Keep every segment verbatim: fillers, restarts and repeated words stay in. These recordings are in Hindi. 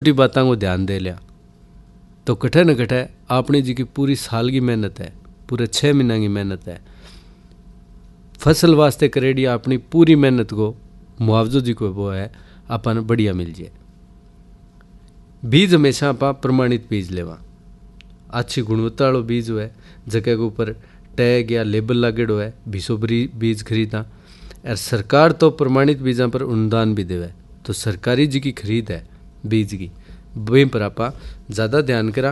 छोटी बातों को ध्यान दे लिया तो कठे न कठे अपनी जी की पूरी साल की मेहनत है, पूरे छः महीना की मेहनत है, फसल वास्ते करेडी अपनी पूरी मेहनत को मुआवजो जी को वो है अपन बढ़िया मिल जाए। बीज हमेशा आप प्रमाणित बीज लेवा, अच्छी गुणवत्ता वालों बीज है, जगह के ऊपर टैग या लेबल लागेड़ो है, बीसो बीज खरीदा। और सरकार तो प्रमाणित बीजा पर अनुदान भी देवे, तो सरकारी जी की खरीद है बीज की, वहीं पर आप ज़्यादा ध्यान करा।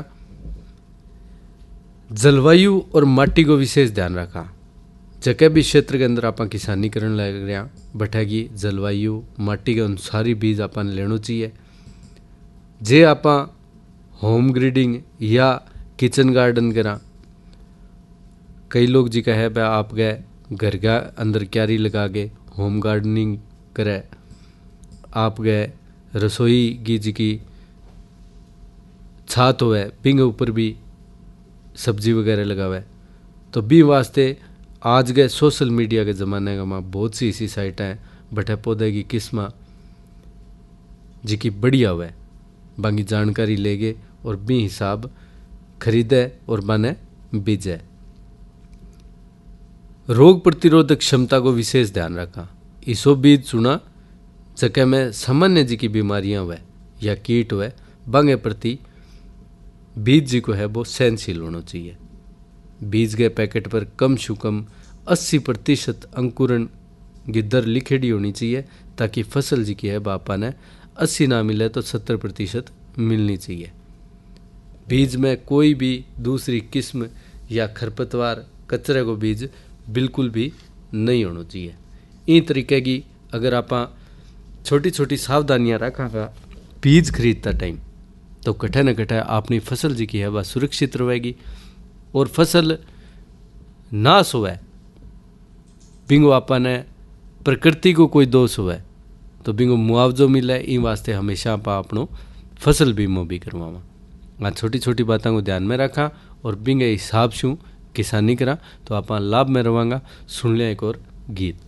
जलवायु और माटी को विशेष ध्यान रखा। जगह भी क्षेत्र के अंदर आप किसानी करने लग रहा बैठेगी, जलवायु माटी के अनुसार ही बीज आप लेना चाहिए। जे आप होम ग्रीडिंग या किचन गार्डन करा, कई लोग जी कहे भाई आप गए घर का अंदर क्यारी लगा के होम गार्डनिंग करे, आप गए रसोई की जी की छात हो है पिंग ऊपर भी सब्जी वगैरह लगावे, तो भी वास्ते आज गए सोशल मीडिया के ज़माने का माँ बहुत सी ऐसी साइटें हैं बटे पौधे की किस्म जी की बढ़िया हुआ, बाकी जानकारी लेगे और भी हिसाब खरीदे और बने बीजे। रोग प्रतिरोधक क्षमता को विशेष ध्यान रखा। इसो बीज चुना जगह में सामान्य जी की बीमारियां हुए या कीट हुए, बांगे प्रति बीज जी को है वो सहनशील होना चाहिए। बीज के पैकेट पर कम से कम अस्सी प्रतिशत अंकुरण की दर लिखेड़ी होनी चाहिए, ताकि फसल जी की है बापा ने अस्सी ना मिले तो सत्तर प्रतिशत मिलनी चाहिए। बीज में कोई भी दूसरी किस्म या खरपतवार कचरे को बीज बिल्कुल भी नहीं होना चाहिए। इन तरीके की अगर आप छोटी छोटी सावधानियां रखागा बीज खरीदता टाइम, तो कठे न कठे अपनी फसल जी की है वह सुरक्षित रहेगी और फसल नाश हुआ बिंगो आपा ने प्रकृति को कोई दोष हुआ तो बिंगो मुआवजो मिले। इन वास्ते हमेशा आप अपनो फसल बीमो भी करवावा। आ छोटी छोटी बातों को ध्यान में रखा और बिंगे हिसाब से किसानी करा तो आप लाभ में रवांगा। सुन लिया एक और गीत।